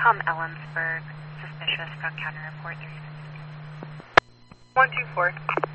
Tom Ellensburg, suspicious, front counter report 350. 124.